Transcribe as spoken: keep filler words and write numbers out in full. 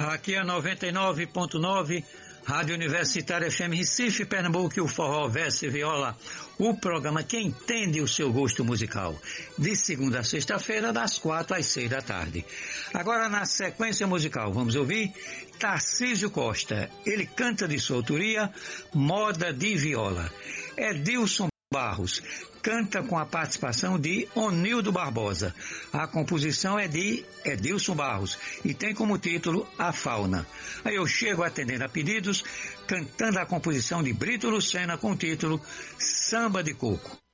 Aqui é noventa e nove ponto nove, Rádio Universitária F M Recife, Pernambuco, e o Forró Verso e Viola, o programa que entende o seu gosto musical, de segunda a sexta-feira, das quatro às seis da tarde. Agora, na sequência musical, vamos ouvir Tarcísio Costa. Ele canta de sua autoria Moda de Viola. Edilson Barros canta com a participação de Onildo Barbosa. A composição é de Edilson Barros e tem como título A Fauna. Aí eu chego atendendo a pedidos, cantando a composição de Brito Lucena com o título Samba de Coco.